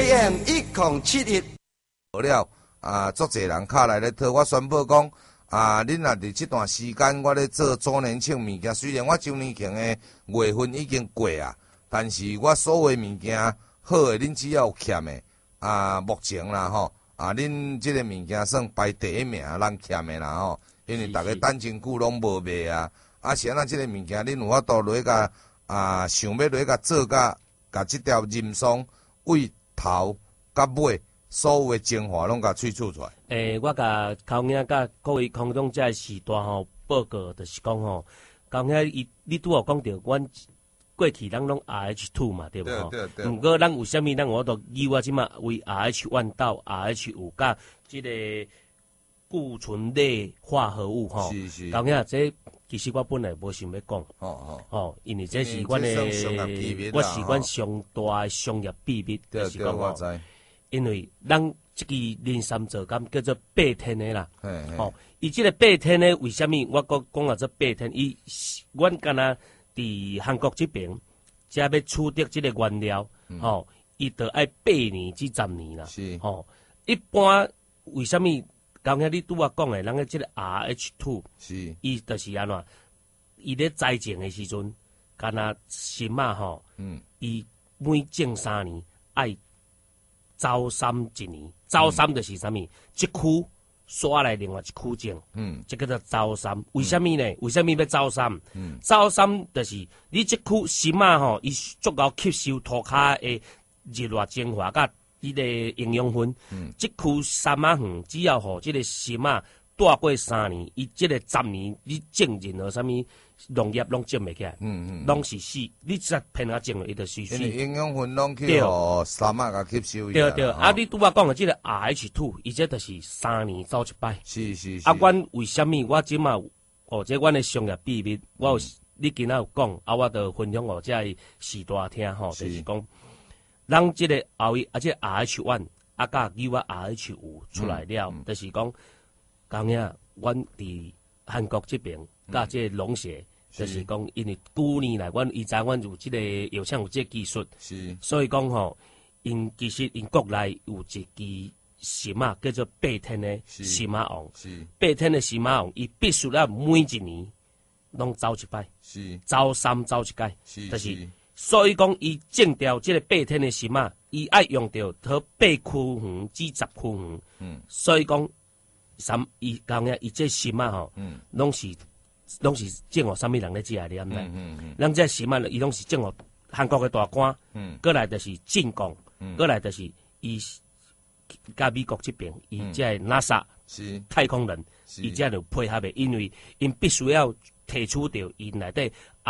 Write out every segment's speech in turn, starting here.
AM 1071。好了足侪人敲来咧讨，我宣布讲恁若伫即段时间，我咧做周年庆物件。虽然我周年庆的月份已经过啊，但是我所有物件好诶，恁只要有欠诶目前啦吼恁即个物件算排第一名，咱欠诶啦吼，因为逐个等真久拢无卖啊。是安那即个物件，恁有法度落甲想要落甲做甲即条任松为头甲尾所有的精华拢甲萃取出来。 我甲口囝甲各位空中遮时代吼报告，就是讲吼，口囝你拄好讲着，阮过去咱拢 RH2 嘛，对无吼？对。毋过咱有啥物，咱我都以我即马为 RH1 到 RH5甲即个固醇类化合物吼。是。口囝这其实我本来无想要讲。因为这是阮的，我是阮上大的商业秘密，就是讲吼。因为咱即支磷酸皂苷叫做8天的啦，伊即个8天的为虾米？我讲啊，这8天，阮敢若伫韩国这边，才要取得即个原料，伊得爱8年至10年啦，一般为虾米？刚才你拄我讲的，咱个即个 RH2，伊就是安怎？伊咧栽种的时阵，敢若心伊每种3年爱招3一年，招3就是啥物？一区刷来另外一区种，这叫做招3。为什么呢？为什么要招3？招3就是你这区心伊足够吸收土骹的日热精华甲伊个营养分。这区山远，只要互这个心带过3年，伊这个10年你种任何啥物农业拢种袂起来，拢是死。你只偏啊种了，伊就是死。 营养分拢去互山甲吸收。 对。你拄我讲的这个 RH2，伊这就是3年走一摆。 是。 阮为什么我即马这阮的商业秘密，你今仔有讲，我就分享这个时代听吼，就是讲，咱这个后位这个 RH1 甲叫我 RH5 出来了，就是讲。讲呀，阮伫韩国这边，甲这个农协，就是讲，因为旧年来，伊知阮有这个药厂有这个技术，所以讲吼，其实因国内有一支心叫做8天的心王，8天的心王，伊必须要每一年拢走一摆，走3走一届，就是，所以讲伊种掉这个8天的心伊爱用到它8区远至10区远，所以讲。伊讲呀，伊这心拢是种互啥物人咧食咧？咱这心伊拢是种互韩国的大官，过来就是进贡，过来就是伊甲美国这边，伊这 NASA 太空人，伊这就配合的，因为因必须要提取到因内底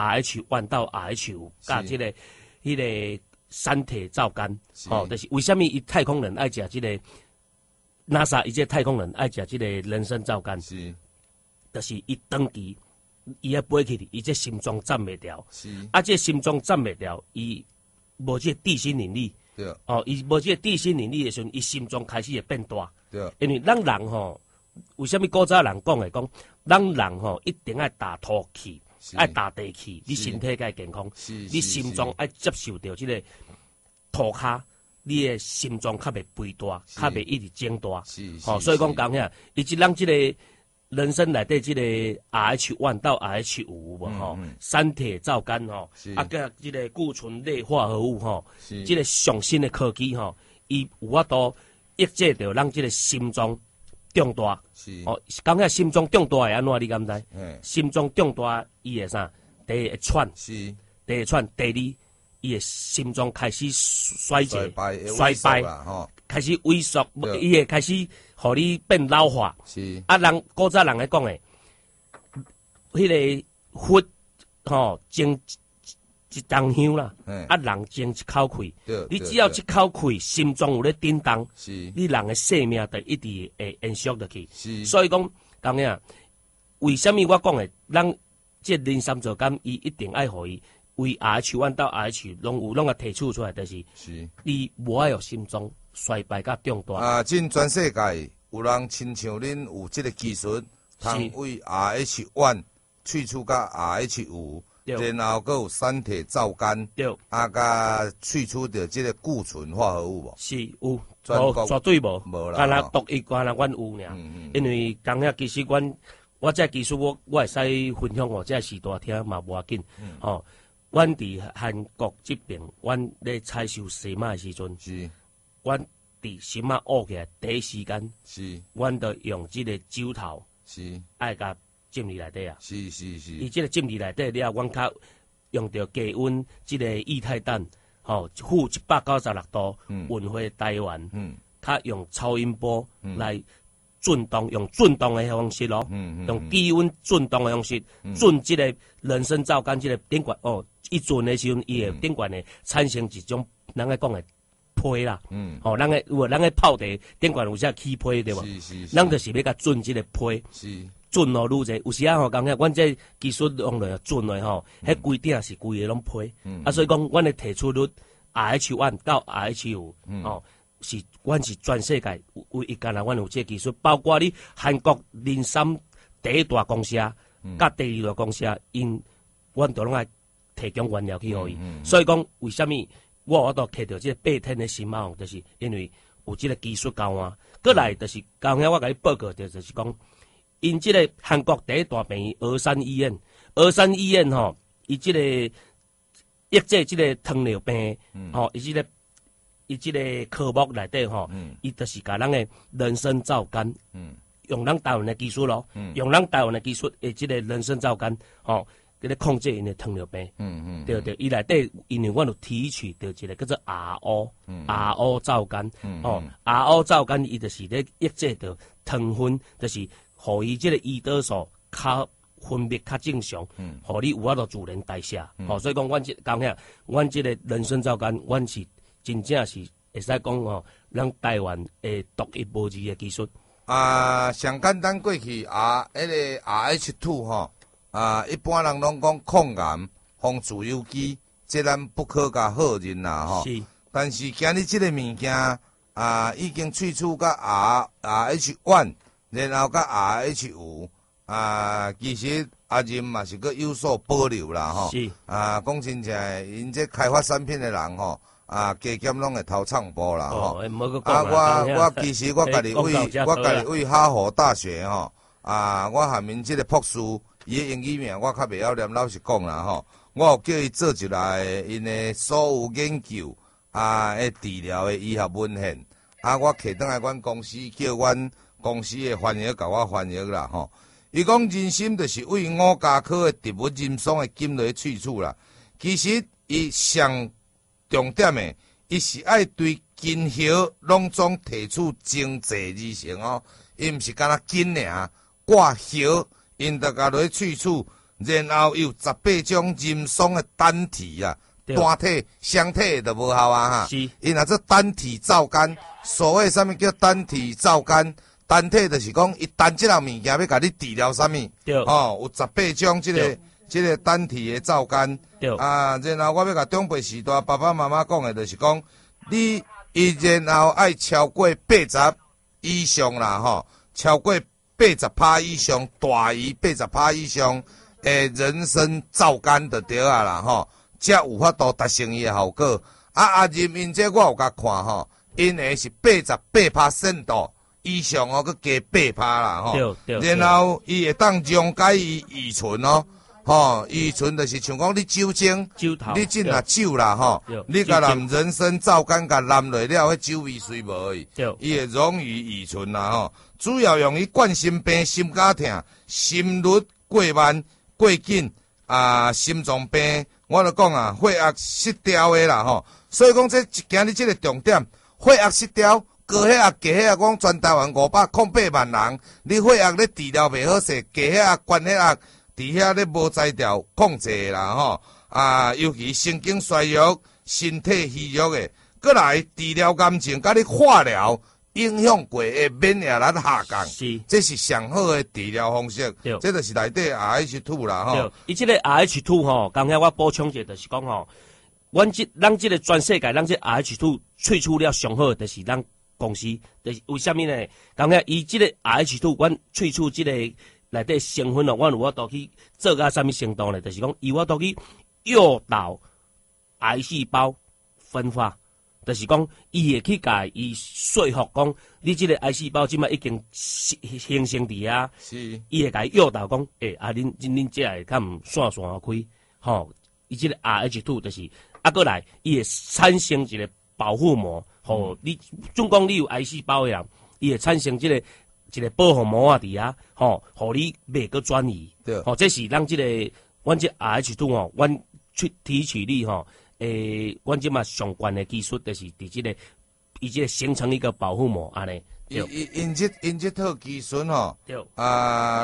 RH1 到 RH5，甲这个个三体皂苷，就是为什么伊太空人爱食这个？NASA 伊这太空人爱食即个人参皂苷，就是伊长期伊要飞去，伊这心脏站袂掉，这心脏站袂掉，伊无这地心引力，伊无这地心引力的时阵，伊心脏开始会变大，因为咱人吼，为什么古早人讲的讲，咱人吼一定爱打土气，爱打地气，你身体才健康，你心脏爱接受到即个土骹。你的心脏较袂肥大，较袂一直长大，所以讲讲遐，以及咱即个人生内底即个 RH1 到 RH5无三铁皂苷甲即个固醇类化合物即个上新的科技伊有法度抑制着咱即个心脏长大。讲遐心脏长大会安怎？你敢知？心脏长大伊会啥？第一会喘，第一喘，第二。伊的心脏开始衰败，开始萎缩，伊会开始互你变老化。人古早人来讲诶，迄个血蒸一筒香啦，人蒸一口气。你只要一口气，心脏有咧震动，你人的生命就一直会延续落去。所以讲，讲呀，为什么我讲诶，咱这磷酸皂苷伊一定爱互伊。为 RH1 到 RH 拢个提取出来，就是你无爱有心脏衰败甲中大。 真全世界有人亲像恁有即个技术，通为 RH1 萃取甲 RH5， 然后佫有三铁皂苷， 对， 甲去除着即个固醇化合物无？ 是有， 全绝对无， 无啦， 干那独一，干那阮有尔。因为讲遐其实我这技术我会使分享我这时大听嘛无要紧。吼，阮伫韩国这边，阮咧采收西马的时阵， 是， 阮伫西马挖起来第一时间， 是， 阮就用即个酒头， 是， 爱甲浸入内底啊。 是。 伊即个浸入内底了，阮较用着低温即个液态氮，负196度，运回台湾，较用超音波来震动，用震动的方式咯，用低温震动的方式震即个人参皂苷即个顶管一震的时阵，伊会顶管会产生一种咱个讲的批啦，咱个泡茶顶管有啥起批对无？咱就是要甲震即个批。准愈济，有时啊讲遐，阮这技术用来准的迄规定是规个拢批，所以讲，阮的提出率 RH1 到 RH5，是阮是全世界唯一间阮有这技术，包括你韩国林森第一大公司甲第二大公司，阮都拢爱提供原料去互伊。所以讲，为虾米我都摕到这8天的新马，就是因为有这个技术交换。过来就是刚遐我甲你报告的，就是讲。因即个韩国第一大病院峨山医院，伊即个抑制即个糖尿病，伊即个科目内底伊就是甲咱的人参皂苷，用咱台湾的技术咯，用咱台湾的技术的即个人参皂苷，佮咧控制因的糖尿病，对，伊内底因为阮有提取到一个叫做 RO 皂苷，RO 皂苷伊就是咧抑制到糖分，就是。互伊即个胰岛素较分泌较正常，互你有法度自然代谢。所以讲，阮即讲遐，阮即个人参皂苷，阮是真正是会使讲咱台湾诶独一无二诶技术。 上简单过去迄个 RH2 一般人拢讲抗癌、防自由基，这咱不可甲否认啦是。 但是今日即个物件已经萃取甲 RH1。然后甲 RH5，其实阿任嘛是个有所保留啦吼。 是。 讲真正，因这开发产品的人吼，加减拢会偷唱播啦吼。我其实我家己为哈佛大学吼，我下面这个博士，伊的英语名我较袂晓念，老实讲啦吼。我有叫伊做一来因的所有研究治疗的医学文献，我摕倒来阮公司叫阮。公司的翻译甲我翻译啦吼，伊讲人参就是为5加科的植物人参的茎类萃取啦。其实伊上重点的，伊是爱对根叶拢总提出精济而成哦。伊毋是干那根尔挂叶，因得甲落萃取，然后有18种人参的单体啊，单体、双体就无效哈。 是。 因若做单体皂苷，所谓啥物叫单体皂苷？单体就是讲，伊单即项物件要甲你治疗啥物？ 对。 有18种即个单体的皂苷。 对。 然后我要甲长辈时代爸爸妈妈讲的，就是讲，然后爱超过80以上啦超过80%以上，大于80%以上的人参皂苷就对啦才有法度达成伊的效果。阿任因这我有甲看因的是88%度。以上佮加8%啦然后伊会当溶解伊乙醇乙醇就是像讲你酒精，你进若酒啦你甲人参皂苷甲淋落了，迄酒味虽无而已，伊会溶于乙醇啦主要用于冠心病、心绞痛、心率过慢、过紧心脏病，我就讲血压失调的啦所以讲这今日这个重点，血压失调。高血压、低血压，讲全台湾508万人，你血压咧治疗袂好势，低血压、高血压，伫遐咧无才调控制啦尤其神经衰弱、身体虚弱的，过来治疗癌症，甲你化疗影响过的免疫力下降，这是上好的治疗方式。这就是内底 RH2 啦伊即个 RH2 刚才我补充者就是讲咱即个全世界，咱即 RH2 萃取了上好，就是咱。公司就是为虾米呢？讲遐伊即个 RH2，阮萃取即个内底成分哦，阮有法度去做到啥物程度呢？就是讲有法度去诱导癌细胞分化，就是讲伊会去甲伊说服讲，你即个癌细胞即摆已经形成伫啊， 是， 伊会甲伊诱导讲，恁这个较毋线线开，吼，伊即个 Rh2 就是过来，伊会产生一个保护膜，吼，你总讲你有癌细胞呀，伊会产生一个保护膜啊伫啊，吼，互你袂个转移， 对， 吼，这是咱即个阮即 Rh2 吼，阮提取力吼，阮即嘛上悬的技术，就是伫即个伊即个形成一个保护膜安尼， 因即套技术吼， 对，